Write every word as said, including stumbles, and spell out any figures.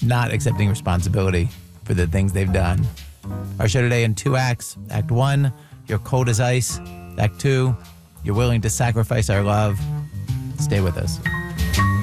not accepting responsibility for the things they've done. Our show today in two acts. Act one, you're cold as ice. Act two, you're willing to sacrifice our love. Stay with us.